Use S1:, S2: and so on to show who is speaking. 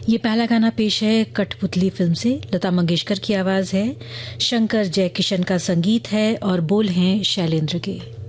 S1: ये पहला गाना पेश है कठपुतली फिल्म से। लता मंगेशकर की आवाज है, शंकर जयकिशन का संगीत है और बोल हैं शैलेंद्र के।